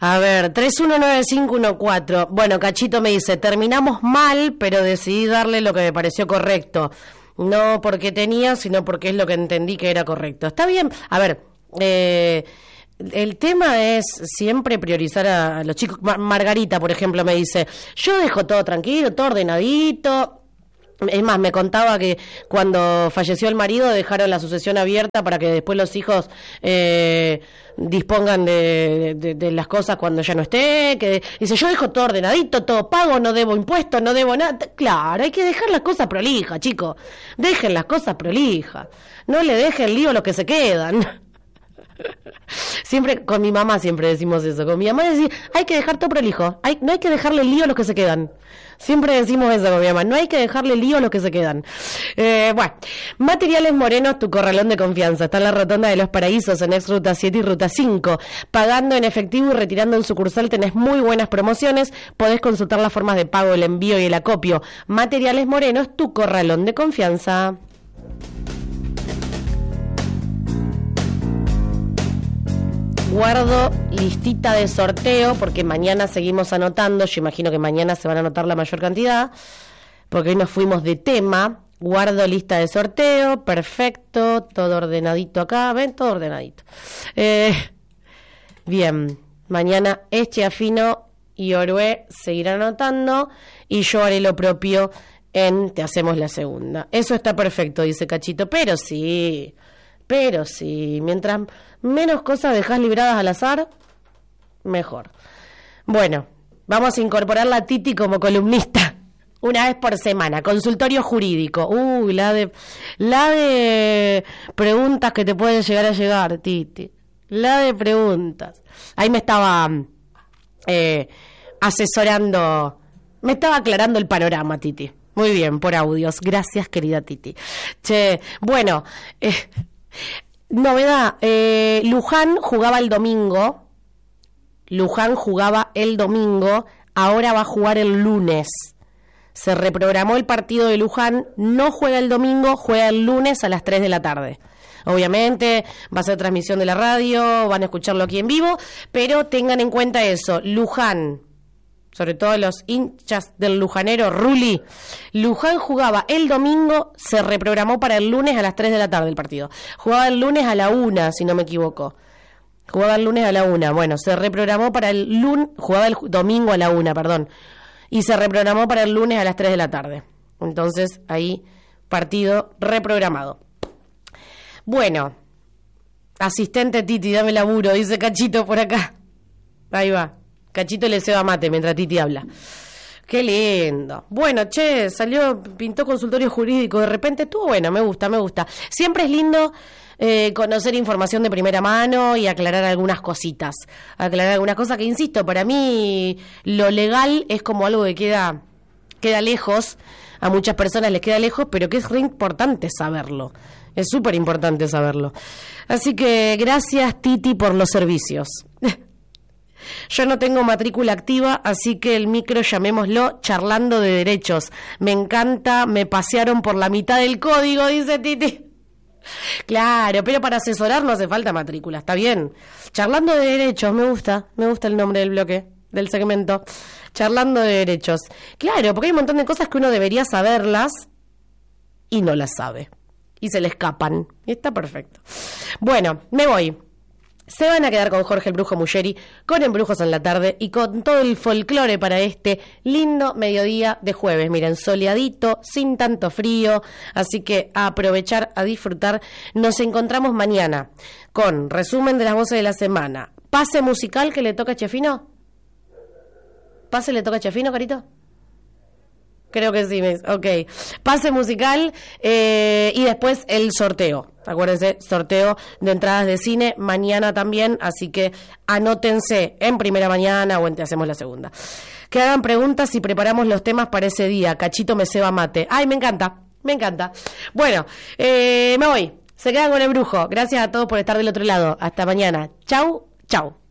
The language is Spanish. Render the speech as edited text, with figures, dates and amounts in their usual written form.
A ver, 319514. Bueno, Cachito me dice, terminamos mal, pero decidí darle lo que me pareció correcto. No porque tenía, sino porque es lo que entendí que era correcto. Está bien. A ver, el tema es siempre priorizar a los chicos. Margarita, por ejemplo, me dice, yo dejo todo tranquilo, todo ordenadito. Es más, me contaba que cuando falleció el marido dejaron la sucesión abierta para que después los hijos dispongan de las cosas cuando ya no esté. Que dice, yo dejo todo ordenadito, todo pago, no debo impuestos, no debo nada. Claro, hay que dejar las cosas prolijas, chicos. Dejen las cosas prolijas. No le dejen lío a los que se quedan. Siempre, con mi mamá siempre decimos eso. Con mi mamá decimos, hay que dejar todo prolijo. No hay que dejarle lío a los que se quedan. Siempre decimos eso con mi mamá. No hay que dejarle lío a los que se quedan. Bueno, Materiales Morenos, tu corralón de confianza. Está en la Rotonda de los Paraísos, en ex Ruta 7 y Ruta 5. Pagando en efectivo y retirando en sucursal tenés muy buenas promociones. Podés consultar las formas de pago, el envío y el acopio. Materiales Morenos, tu corralón de confianza. Guardo listita de sorteo porque mañana seguimos anotando. Yo imagino que mañana se van a anotar la mayor cantidad porque hoy nos fuimos de tema. Guardo lista de sorteo, perfecto, todo ordenadito acá, ven, todo ordenadito. Bien, mañana Chiafino y Orué seguirán anotando y yo haré lo propio en Te Hacemos la Segunda. Eso está perfecto, dice Cachito, pero sí, mientras menos cosas dejas libradas al azar, mejor. Bueno, vamos a incorporar a Titi como columnista una vez por semana, consultorio jurídico. La de preguntas que te pueden llegar a llegar, Titi. La de preguntas. Ahí me estaba asesorando, me estaba aclarando el panorama, Titi. Muy bien, por audios. Gracias, querida Titi. Che, bueno, novedad, Luján jugaba el domingo, ahora va a jugar el lunes. Se reprogramó el partido de Luján, no juega el domingo, juega el lunes a las 3 de la tarde. Obviamente va a ser transmisión de la radio, van a escucharlo aquí en vivo, pero tengan en cuenta eso, Luján, sobre todo los hinchas del lujanero Ruli, Luján jugaba el domingo, se reprogramó para el lunes a las 3 de la tarde el partido. Jugaba el lunes a la 1, si no me equivoco. Jugaba el lunes a la 1. Bueno, se reprogramó para el lunes, jugaba el domingo a la 1, perdón. Y se reprogramó para el lunes a las 3 de la tarde. Entonces, ahí, partido reprogramado. Bueno, asistente Titi, dame laburo, dice Cachito por acá. Ahí va. Cachito le ceba mate mientras Titi habla. Qué lindo. Bueno, che, pintó consultorio jurídico, de repente estuvo bueno, me gusta. Siempre es lindo conocer información de primera mano y aclarar algunas cositas. Aclarar algunas cosas que, insisto, para mí lo legal es como algo que queda lejos, a muchas personas les queda lejos, pero que es re importante saberlo. Es súper importante saberlo. Así que gracias, Titi, por los servicios. Yo no tengo matrícula activa, así que el micro llamémoslo charlando de derechos. Me encanta, me pasearon por la mitad del código, dice Titi. Claro, pero para asesorar no hace falta matrícula, está bien. Charlando de derechos, me gusta el nombre del bloque, del segmento. Charlando de derechos. Claro, porque hay un montón de cosas que uno debería saberlas y no las sabe. Y se le escapan. Y está perfecto. Bueno, me voy. Se van a quedar con Jorge el Brujo Muggeri, con Embrujos en la Tarde y con todo el folclore para este lindo mediodía de jueves. Miren, soleadito, sin tanto frío, así que a aprovechar, a disfrutar. Nos encontramos mañana con resumen de las voces de la semana. Pase musical que le toca a Chiafino. ¿Pase le toca a Chiafino, Carito? Creo que sí, ok. Pase musical y después el sorteo. Acuérdense, sorteo de entradas de cine mañana también, así que anótense en primera mañana o en Te Hacemos la Segunda. Que hagan preguntas y preparamos los temas para ese día. Cachito me ceba mate. Ay, me encanta. Bueno, me voy. Se quedan con el brujo. Gracias a todos por estar del otro lado. Hasta mañana. Chau.